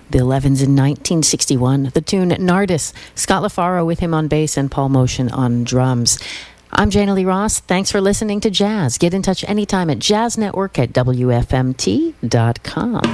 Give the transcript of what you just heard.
The 11s in 1961. The tune Nardis. Scott LaFaro with him on bass and Paul Motion on drums. I'm Jana Lee Ross. Thanks for listening to Jazz. Get in touch anytime at jazznetwork@wfmt.com.